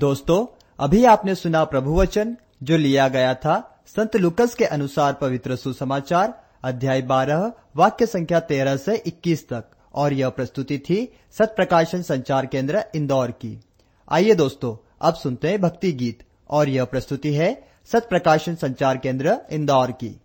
दोस्तों, अभी आपने सुना प्रभु वचन जो लिया गया था संत लूकस के अनुसार पवित्र सुसमाचार अध्याय 12 वाक्य संख्या 13 से 21 तक, और यह प्रस्तुति थी सत प्रकाशन संचार केंद्र इंदौर की। आइए दोस्तों, अब सुनते हैं भक्ति गीत, और यह प्रस्तुति है सत प्रकाशन संचार केंद्र इंदौर की।